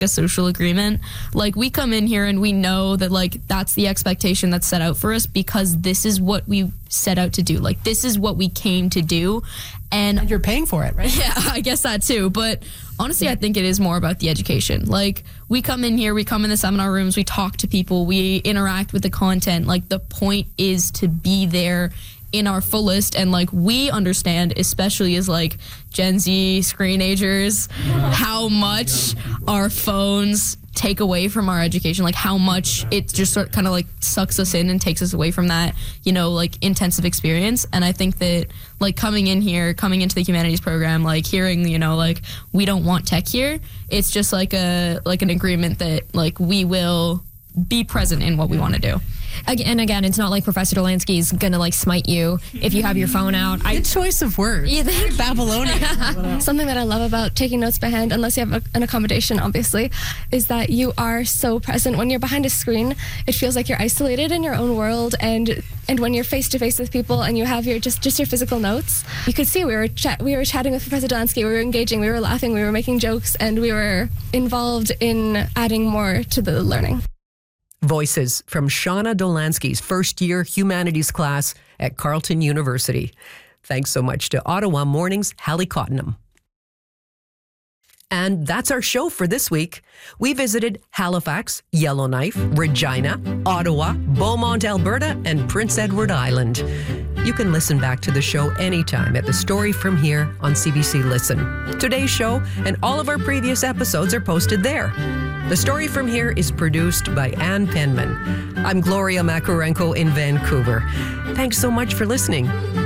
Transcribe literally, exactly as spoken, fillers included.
a social agreement. Like, we come in here and we know that, like, that's the expectation that's set out for us because this is what we set out to do. Like, this is what we came to do. And, and you're paying for it, right? Yeah, I guess that too. But honestly, I think it is more about the education. Like, we come in here, we come in the seminar rooms, we talk to people, we interact with the content. Like, the point is to be there in our fullest, and like, we understand, especially as like Gen Z screenagers, how much our phones take away from our education, like how much it just sort of kind of like sucks us in and takes us away from that, you know, like intensive experience. And I think that like coming in here, coming into the humanities program, like hearing, you know, like we don't want tech here, it's just like a like an agreement that like we will be present in what we want to do. And again, it's not like Professor Delansky is going to like smite you if you have your phone out. Good choice of words. Yeah, Very Babylonian. Something that I love about taking notes by hand, unless you have a, an accommodation, obviously, is that you are so present. When you're behind a screen, it feels like you're isolated in your own world, and and when you're face to face with people and you have your just just your physical notes, you could see we were chat we were chatting with Professor Delansky, we were engaging, we were laughing, we were making jokes, and we were involved in adding more to the learning. Voices from Shauna Dolansky's first year humanities class at Carleton University. Thanks so much to Ottawa Morning's Hallie Cottenham. And that's our show for this week. We visited Halifax, Yellowknife, Regina, Ottawa, Beaumont, Alberta, and Prince Edward Island. You can listen back to the show anytime at The Story From Here on C B C Listen. Today's show and all of our previous episodes are posted there. The Story From Here is produced by Ann Penman. I'm Gloria Makarenko in Vancouver. Thanks so much for listening.